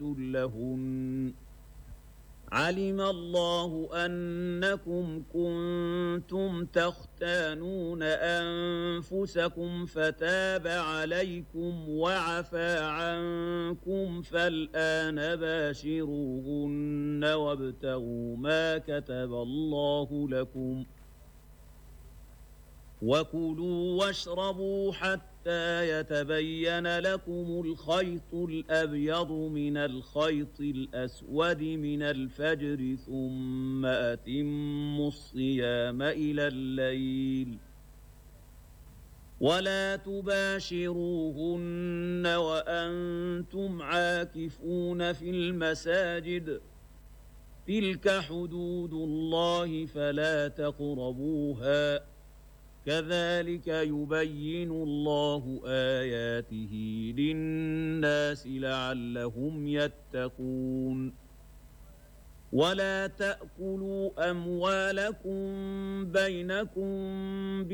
لهن علم الله أنكم كنتم تختانون أنفسكم فتاب عليكم وعفى عنكم فالآن باشروهن وابتغوا ما كتب الله لكم وكلوا واشربوا حتى يتبين لكم الخيط الأبيض من الخيط الأسود من الفجر ثم أتموا الصيام إلى الليل ولا تباشروهن وأنتم عاكفون في المساجد تلك حدود الله فلا تقربوها كذلك يبين الله آياته للناس لعلهم يتقون ولا تأكلوا أموالكم بينكم